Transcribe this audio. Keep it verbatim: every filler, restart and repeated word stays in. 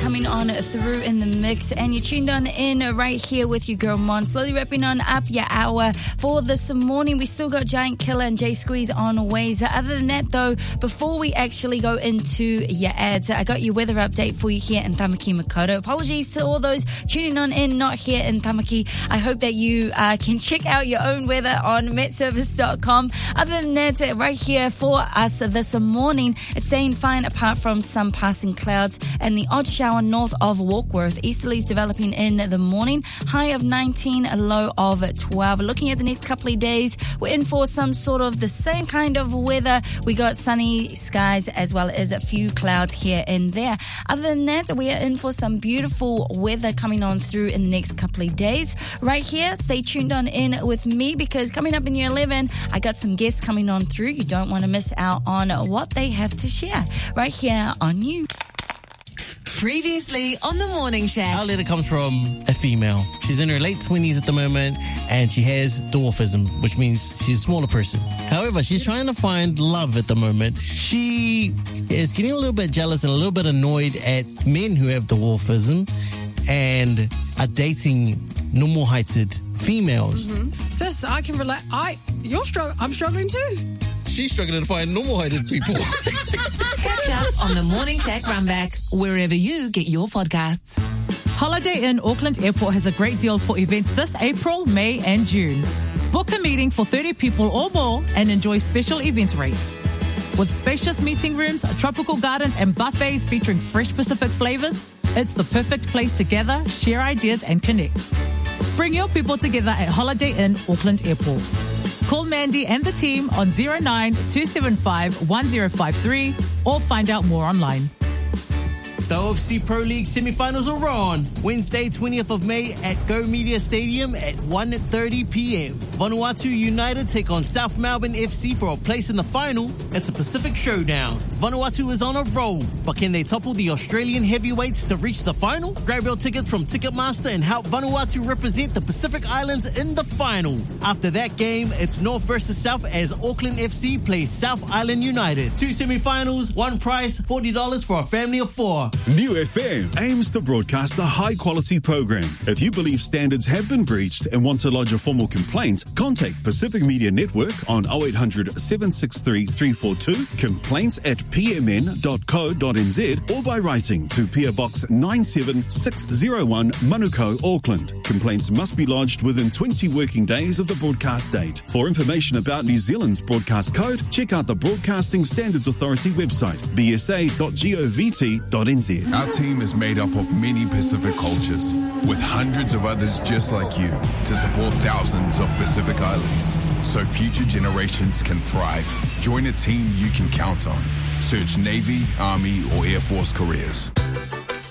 coming on through in the mix, and you're tuned on in right here with your girl Mon, slowly wrapping on up your hour for this morning. We still got Giant Killer and J Squeeze on ways. Other than that though, before we actually go into your ads, I got your weather update for you here in Tamaki Makaurau. Apologies to all those tuning on in not here in Tamaki. I hope that you uh, can check out your own weather on met service dot com. Other than that, right here for us this morning, it's staying fine apart from some passing clouds and the odd shower north of Warkworth. Easterlies developing in the morning, high of nineteen, a low of twelve. Looking at the next couple of days, we're in for some sort of the same kind of weather. We got sunny skies as well as a few clouds here and there. Other than that, we are in for some beautiful weather coming on through in the next couple of days. Right here, stay tuned on in with me, because coming up in year eleven, I got some guests coming on through. You don't want to miss out on what they have to share right here on You. Previously on the Morning Shack. Our letter comes from a female. She's in her late twenties at the moment, and she has dwarfism, which means she's a smaller person. However, she's trying to find love at the moment. She is getting a little bit jealous and a little bit annoyed at men who have dwarfism and are dating normal-heighted females. Mm-hmm. Sis, I can relate. I, you're struggling. I'm struggling too. She's struggling to find normal-heighted people. Catch up on the Morning Shack Runback wherever you get your podcasts. Holiday Inn Auckland Airport has a great deal for events this April, May and June. Book a meeting for thirty people or more and enjoy special event rates. With spacious meeting rooms, tropical gardens and buffets featuring fresh Pacific flavours, it's the perfect place to gather, share ideas and connect. Bring your people together at Holiday Inn Auckland Airport. Call Mandy and the team on zero nine two seven five one zero five three or find out more online. The O F C Pro League semi-finals are on Wednesday, twentieth of May at Go Media Stadium at one thirty p.m. Vanuatu United take on South Melbourne F C for a place in the final. It's a Pacific showdown. Vanuatu is on a roll, but can they topple the Australian heavyweights to reach the final? Grab your tickets from Ticketmaster and help Vanuatu represent the Pacific Islands in the final. After that game, it's North versus South as Auckland F C plays South Island United. Two semi-finals, one price, forty dollars for a family of four. New F M aims to broadcast a high-quality program. If you believe standards have been breached and want to lodge a formal complaint, contact Pacific Media Network on oh eight hundred, seven six three, three four two, complaints at p m n dot co dot n z, or by writing to P O Box nine seven six zero one, Manukau, Auckland. Complaints must be lodged within twenty working days of the broadcast date. For information about New Zealand's broadcast code, check out the Broadcasting Standards Authority website, b s a dot govt dot n z. Our team is made up of many Pacific cultures, with hundreds of others just like you, to support thousands of Pacific Islands, so future generations can thrive. Join a team you can count on. Search Navy, Army, or Air Force careers.